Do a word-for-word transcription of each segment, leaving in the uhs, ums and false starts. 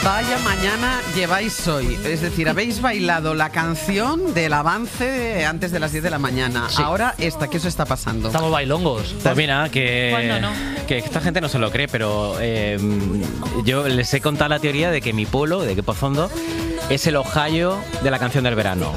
Vaya mañana lleváis hoy. Es decir, habéis bailado la canción del avance de antes de las diez de la mañana. Sí. Ahora esta, ¿qué os está pasando? Estamos bailongos. Pues mira, que, no? que esta gente no se lo cree, pero eh, yo les he contado la teoría de que mi pueblo, de que Pozondo, es el Ohio de la canción del verano.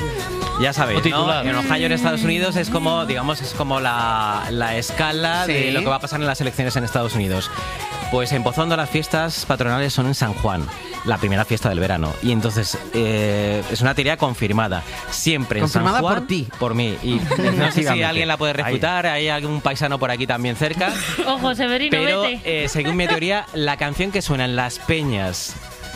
Ya sabéis, ¿no? En Ohio, en Estados Unidos, es como, digamos, es como la, la escala sí. de lo que va a pasar en las elecciones en Estados Unidos. Pues en Pozondo las fiestas patronales son en San Juan, la primera fiesta del verano. Y entonces eh, es una teoría confirmada. Siempre en San Juan. Confirmada por ti. Por mí. Y no sé si alguien la puede refutar. Hay algún paisano por aquí también cerca. Ojo, Severino, pero, vete. Eh, según mi teoría, la canción que suena en las peñas,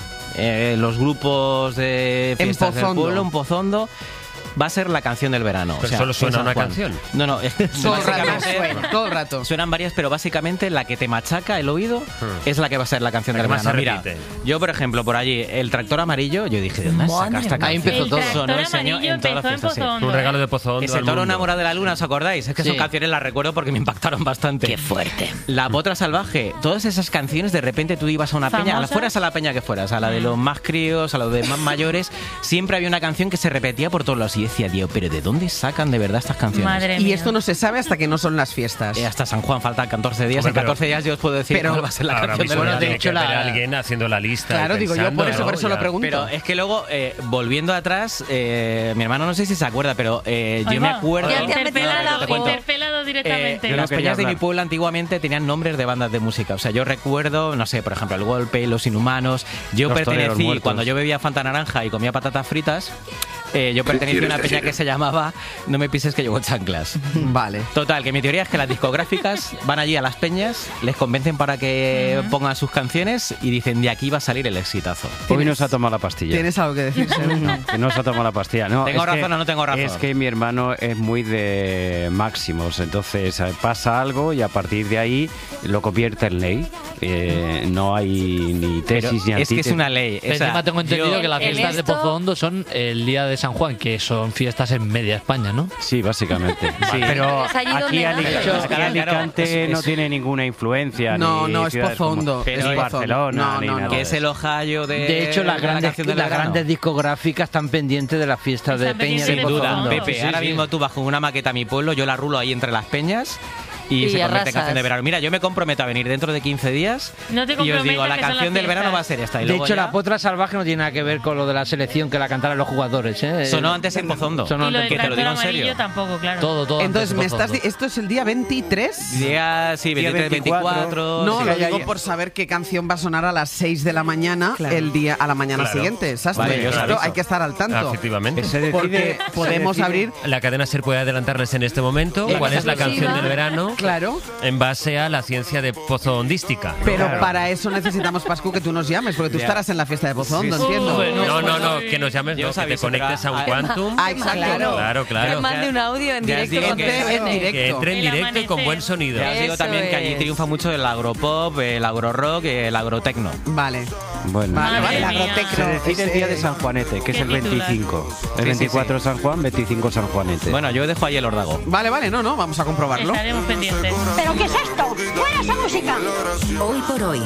eh, los grupos de fiestas del pueblo, en Pozondo, va a ser la canción del verano. Pero o sea, solo suena una Juan. canción. No, no, es, todo, el rato suena, todo el rato. Suenan varias, pero básicamente la que te machaca el oído hmm. es la que va a ser la canción la del verano. Mira, yo por ejemplo, por allí, el tractor amarillo, yo dije, ¿de dónde saca esta canción? Ahí empezó todo. Sonó el señor en todas las fiestas. Sí. Un regalo de Pozondo. Ese toro enamorado de la luna, ¿os acordáis? Es que sí. son canciones, las recuerdo porque me impactaron bastante. Qué fuerte. La Potra Salvaje, todas esas canciones, de repente tú ibas a una ¿Famosas? peña, a la, fueras a la peña que fueras, a la de los más críos, a la de más mayores, siempre había una canción que se repetía por todos lados y decía, Dios, pero ¿de dónde sacan de verdad estas canciones? Madre y mía. esto no se sabe hasta que no son las fiestas. Eh, hasta San Juan faltan catorce días. Hombre, en catorce días yo os puedo decir pero cuál va a ser la ahora canción del mismo verano. tiene que haber alguien haciendo la lista. Claro, digo yo, por eso, ¿no? por eso ya. lo pregunto. Pero es que luego, eh, volviendo atrás, eh, mi hermano no sé si se acuerda, pero eh, yo Ahí me va. acuerdo... Ya interpelado, te cuento. interpelado directamente. Eh, las peñas de mi pueblo antiguamente tenían nombres de bandas de música. O sea, yo recuerdo, no sé, por ejemplo, El Golpe, Los Inhumanos. Yo Los pertenecí, cuando yo bebía Fanta Naranja y comía patatas fritas, eh, yo pertenecí a una peña que se llamaba No me pises que llevo chanclas. Vale. Total, que mi teoría es que las discográficas van allí a las peñas, les convencen para que uh-huh. pongan sus canciones y dicen, de aquí va a salir el exitazo. Hoy no se ha tomado la pastilla. ¿Tienes algo que decir, Severino? Que no se ha tomado la pastilla. No, ¿Tengo razón que, o no tengo razón? Es que mi hermano es muy de máximos, entonces pasa algo y a partir de ahí lo convierte en ley. Eh, no hay ni tesis Pero ni es que es una ley. Pero o sea, encima tengo entendido yo, que las fiestas de esto... Pozondo son el día de San Juan, que son fiestas en media España, ¿no? Sí, básicamente. Sí. Pero Es allí aquí, donde Ali- nace. aquí Claro, Alicante claro. Es- no es- tiene ninguna influencia. No, ni no, es ciudades Pozondo. como- Pero ni es Barcelona, No, ni no, nada no. que de es el Ohio de, De hecho, las de la grandes, canción del las verano. grandes discográficas están pendientes de las fiestas de Están Peña pendientes de Sin de duda, Pozondo. Pepe. Sí, Ahora sí. mismo tú bajo una maqueta a mi pueblo, yo la rulo ahí entre las peñas y, Y se convierte en arrasas. canción de verano. Mira, yo me comprometo a venir dentro de quince días No te y os digo, comprometas, la que son canción las del verano fiestas. va a ser esta. Y De luego hecho, ya la Potra Salvaje no tiene nada que ver con lo de la selección que la cantaran los jugadores, ¿eh? sonó antes en Pozondo. Sonó Y lo del que te lo tractor digo en amarillo serio. tampoco, claro. Todo, todo. Entonces, antes me de estás Pozondo. di- ¿esto es el día veintitrés? Día, sí, Día veintitrés, veinticuatro. No, sí. lo ya, digo ya. por saber qué canción va a sonar a las seis de la mañana el día a la mañana Claro. siguiente. Sastre. Vale, yo os Esto aviso. hay que estar al tanto. Efectivamente. Se decide- Porque se podemos decide- abrir, La cadena SER puede adelantarles en este momento cuál es la canción del verano claro, en base a la ciencia de pozondística. pero Claro. para eso necesitamos, Pascu, que tú nos llames, porque tú Ya. estarás en la fiesta de Pozondo, Sí, sí. entiendo. Bueno, No, no, no, que nos llames, Yo no, os que te aviso, conectes a pero un a- Quantum. Ah, exacto. Claro, claro. Que mande un audio en Ya os directo. digo con que- T F N. en directo. Que entre en El directo y con amanecer. buen sonido. Ya os digo Eso también que allí es. triunfa mucho el agropop, el agrorock, el agrotecno. Vale. Bueno, Vale, Madre vale, mía. agrotecno. se decide el día de Ese- San Juanete, que es Qué el titular. veinticinco. El sí, veinticuatro sí. San Juan, veinticinco San Juanete. Bueno, yo dejo ahí el órdago. Vale, vale, no, no, vamos a comprobarlo. Estaremos pendientes. ¿Pero qué es esto? ¡Fuera esa música! Hoy por hoy.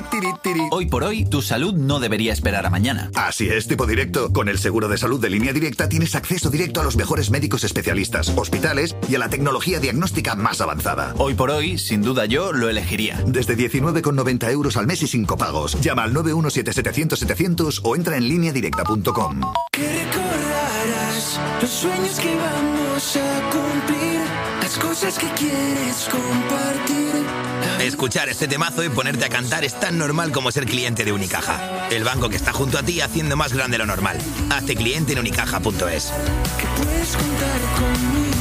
Hoy por hoy, tu salud no debería esperar a mañana. Así es, tipo directo. Con el seguro de salud de Línea Directa tienes acceso directo a los mejores médicos especialistas, hospitales y a la tecnología diagnóstica más avanzada. Hoy por hoy, sin duda yo lo elegiría. Desde diecinueve con noventa euros al mes y sin copagos. Llama al nueve uno siete setecientos setecientos o entra en línea directa punto com. Que recordarás los sueños que vamos a cumplir, las cosas que quieres compartir. Escuchar este temazo y ponerte a cantar es tan normal como ser cliente de Unicaja. El banco que está junto a ti haciendo más grande lo normal. Hazte cliente en unicaja punto es. Que puedes contar conmigo.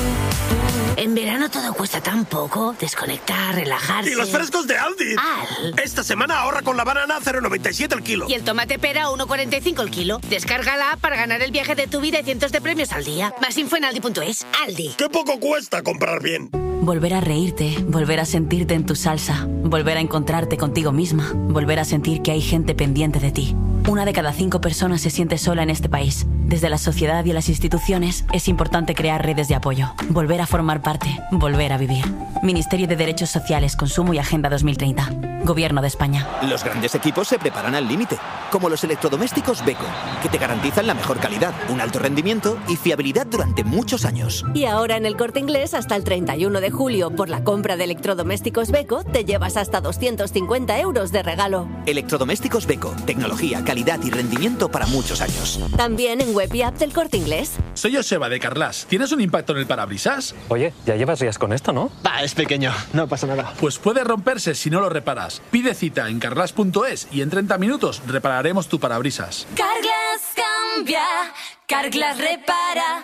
En verano todo cuesta tan poco. Desconectar, relajarse. ¡Y los frescos de Aldi! Al. Esta semana ahorra con la banana a cero coma noventa y siete el kilo. Y el tomate pera a uno coma cuarenta y cinco el kilo. Descarga la app para ganar el viaje de tu vida y cientos de premios al día. Más info en aldi punto es. Aldi. ¡Qué poco cuesta comprar bien! Volver a reírte, volver a sentirte en tu salsa, volver a encontrarte contigo misma, volver a sentir que hay gente pendiente de ti. Una de cada cinco personas se siente sola en este país. Desde la sociedad y las instituciones es importante crear redes de apoyo, volver a formar parte, volver a vivir. Ministerio de Derechos Sociales, Consumo y Agenda dos mil treinta. Gobierno de España. Los grandes equipos se preparan al límite, como los electrodomésticos Beko, que te garantizan la mejor calidad, un alto rendimiento y fiabilidad durante muchos años. Y ahora en El Corte Inglés, hasta el treinta y uno de julio, por la compra de electrodomésticos Beko, te llevas hasta doscientos cincuenta euros de regalo. Electrodomésticos Beko, tecnología, calidad y rendimiento para muchos años. También en web y app del Corte Inglés. Soy Joseba de Carlas. ¿Tienes un impacto en el parabrisas? Oye, ya llevas días con esto, ¿no? Va, es pequeño, no pasa nada. Pues puede romperse si no lo reparas. Pide cita en carlas punto es y en treinta minutos repararemos tu parabrisas. Carglass cambia, Carglass repara.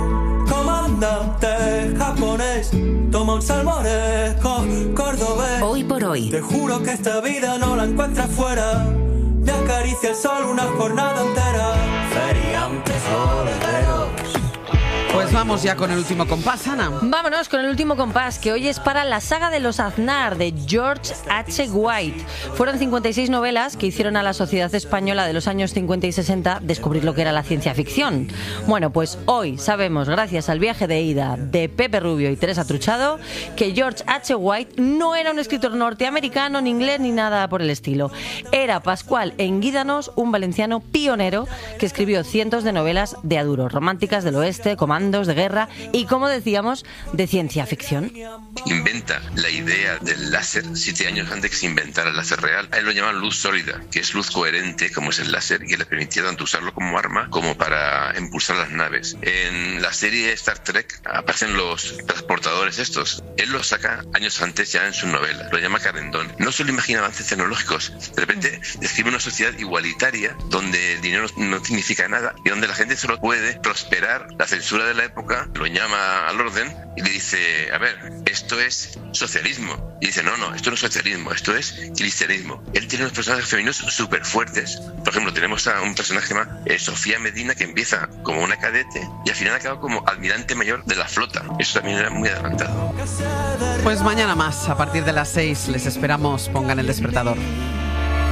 Comandante japonés, toma un salmorejo cordobés. Hoy por hoy. Te juro que esta vida no la encuentras fuera. Me acaricia el sol una jornada entera. Feriantes soleteros. Pues vamos ya con el último compás, Ana. Vámonos con el último compás, que hoy es para la saga de los Aznar, de George H. White. Fueron cincuenta y seis novelas que hicieron a la sociedad española de los años cincuenta y sesenta descubrir lo que era la ciencia ficción. Bueno, pues hoy sabemos, gracias al viaje de ida de Pepe Rubio y Teresa Truchado, que George H. White no era un escritor norteamericano, ni inglés, ni nada por el estilo. Era Pascual Enguídanos, un valenciano pionero que escribió cientos de novelas de aduro, románticas del oeste, comandos de guerra y, como decíamos, de ciencia ficción. Inventa la idea del láser siete años antes que se inventara el láser real. A él lo llaman luz sólida, que es luz coherente, como es el láser, y le permitía tanto usarlo como arma como para impulsar las naves. En la serie Star Trek aparecen los transportadores estos. Él los saca años antes ya en su novela. Lo llama Carendón. No solo imagina avances tecnológicos, de repente describe una sociedad igualitaria donde el dinero no significa nada y donde la gente solo puede prosperar. La censura de la época lo llama al orden y le dice, a ver, esto es socialismo. Y dice, no, no, esto no es socialismo, esto es cristianismo. Él tiene unos personajes femeninos súper fuertes. Por ejemplo, tenemos a un personaje más, eh, Sofía Medina, que empieza como una cadete y al final acaba como almirante mayor de la flota. Eso también era muy adelantado. Pues mañana más, a partir de las seis, les esperamos. Pongan el despertador.